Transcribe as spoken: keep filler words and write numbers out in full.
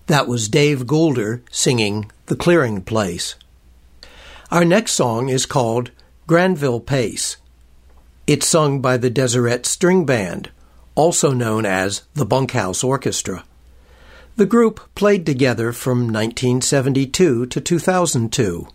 That was Dave Goulder singing The Clearing Place. Our next song is called Granville Pace. It's sung by the Deseret String Band, also known as the Bunkhouse Orchestra. The group played together from nineteen seventy-two to two thousand two.